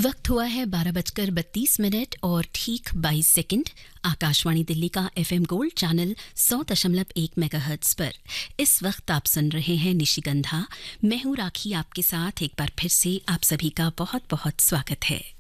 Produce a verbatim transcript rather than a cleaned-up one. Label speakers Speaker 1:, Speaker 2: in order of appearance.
Speaker 1: वक्त हुआ है बारह बजकर बत्तीस मिनट और ठीक बाईस सेकंड। आकाशवाणी दिल्ली का एफएम गोल्ड चैनल सौ दशमलव एक मेगाहर्ट्ज पर इस वक्त आप सुन रहे हैं निशिगंधा। मैं हूं राखी, आपके साथ एक बार फिर से आप सभी का बहुत बहुत स्वागत है।